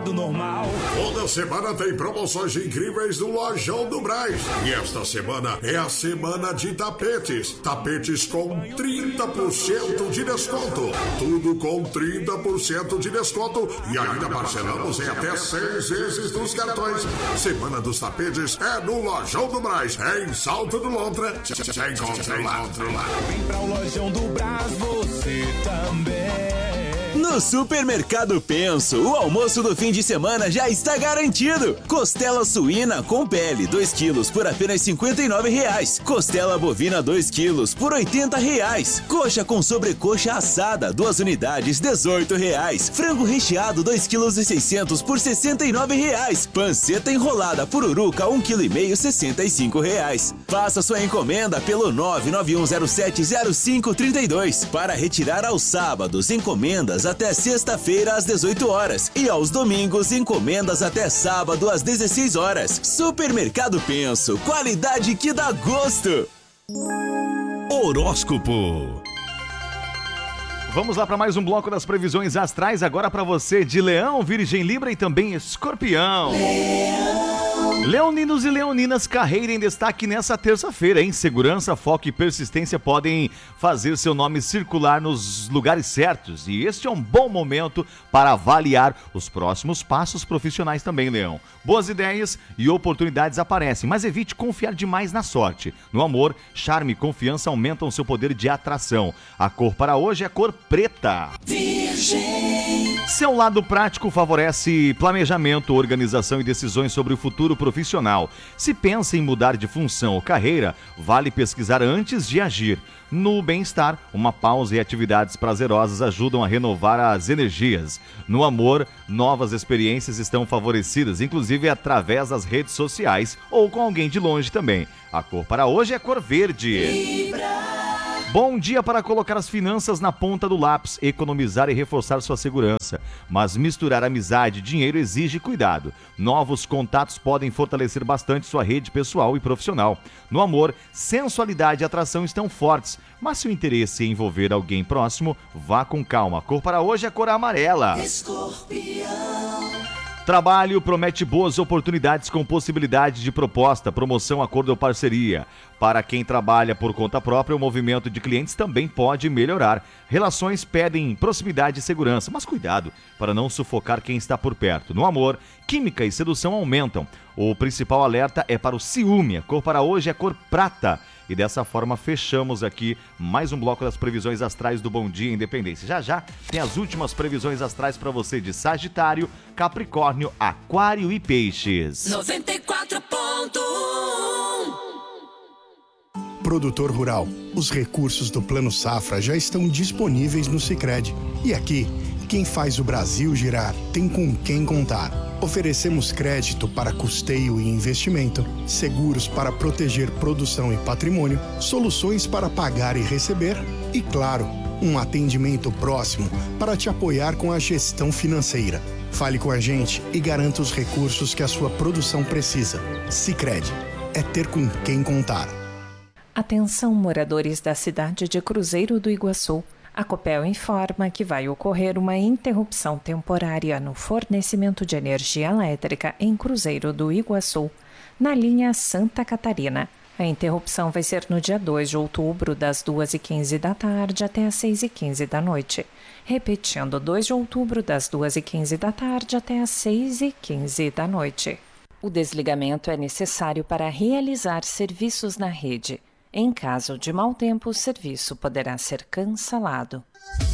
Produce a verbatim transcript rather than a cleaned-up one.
do normal. Toda semana tem promoções incríveis no Lojão do Brás. E esta semana é a semana de tapetes. Tapetes com trinta por cento de desconto. Tudo com trinta por cento de desconto. E ainda parcelamos em até seis vezes nos cartões. Semana dos tapetes é no Lojão do Brás. É em Salto do Lontra. Já encontra lá. Vem pra o Lojão do Brás, você também. No Supermercado Penso, o almoço do fim de semana já está garantido. Costela suína com pele, dois quilos por apenas cinquenta e nove reais. Costela bovina, dois quilos por oitenta reais. Coxa com sobrecoxa assada, duas unidades, dezoito reais. Frango recheado, dois quilos e seiscentos por sessenta e nove reais. Panceta enrolada pururuca, um quilo e meio, sessenta e cinco reais. Faça sua encomenda pelo nove nove um zero sete zero cinco três dois. Para retirar aos sábados, encomendas até sexta-feira às dezoito horas e aos domingos encomendas até sábado às dezesseis horas. Supermercado Penso, qualidade que dá gosto. Horóscopo. Vamos lá para mais um bloco das previsões astrais, agora para você de Leão, Virgem, Libra e também Escorpião. Leão. Leoninos e leoninas, carreira em destaque nessa terça-feira, hein? Segurança, foco e persistência podem fazer seu nome circular nos lugares certos e este é um bom momento para avaliar os próximos passos profissionais também, Leão. Boas ideias e oportunidades aparecem, mas evite confiar demais na sorte. No amor, charme e confiança aumentam seu poder de atração. A cor para hoje é a cor preta. Virgem. Seu lado prático favorece planejamento, organização e decisões sobre o futuro profissional. Se pensa em mudar de função ou carreira, vale pesquisar antes de agir. No bem-estar, uma pausa e atividades prazerosas ajudam a renovar as energias. No amor, novas experiências estão favorecidas, inclusive através das redes sociais ou com alguém de longe também. A cor para hoje é a cor verde. Libra. Bom dia para colocar as finanças na ponta do lápis, economizar e reforçar sua segurança. Mas misturar amizade e dinheiro exige cuidado. Novos contatos podem fortalecer bastante sua rede pessoal e profissional. No amor, sensualidade e atração estão fortes, mas se o interesse é envolver alguém próximo, vá com calma. A cor para hoje é a cor amarela. Escorpião. Trabalho promete boas oportunidades com possibilidade de proposta, promoção, acordo ou parceria. Para quem trabalha por conta própria, o movimento de clientes também pode melhorar. Relações pedem proximidade e segurança, mas cuidado para não sufocar quem está por perto. No amor, química e sedução aumentam. O principal alerta é para o ciúme. A cor para hoje é a cor prata. E dessa forma fechamos aqui mais um bloco das previsões astrais do Bom Dia Independência. Já já tem as últimas previsões astrais para você de Sagitário, Capricórnio, Aquário e Peixes. noventa e quatro ponto um. Produtor rural, os recursos do Plano Safra já estão disponíveis no Sicredi. E aqui, quem faz o Brasil girar tem com quem contar. Oferecemos crédito para custeio e investimento, seguros para proteger produção e patrimônio, soluções para pagar e receber e, claro, um atendimento próximo para te apoiar com a gestão financeira. Fale com a gente e garanta os recursos que a sua produção precisa. Sicredi, é ter com quem contar. Atenção, moradores da cidade de Cruzeiro do Iguaçu. A Copel informa que vai ocorrer uma interrupção temporária no fornecimento de energia elétrica em Cruzeiro do Iguaçu, na linha Santa Catarina. A interrupção vai ser no dia dois de outubro, das duas e quinze da tarde até as seis e quinze da noite. Repetindo, dois de outubro, das duas e quinze da tarde até as seis e quinze da noite. O desligamento é necessário para realizar serviços na rede. Em caso de mau tempo, o serviço poderá ser cancelado.